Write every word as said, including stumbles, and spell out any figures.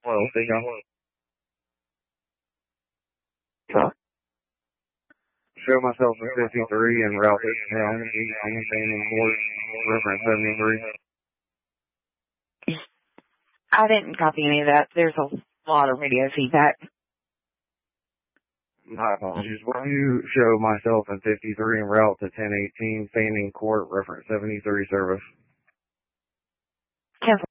Well, they got Huh? show myself at fifty-three and route at ten, anything in court, reference seventy-three. I didn't copy any of that. There's a lot of radio feedback. My apologies. Will you show myself at fifty-three and route to ten eighteen, Fanning Court, reference seventy-three service? ten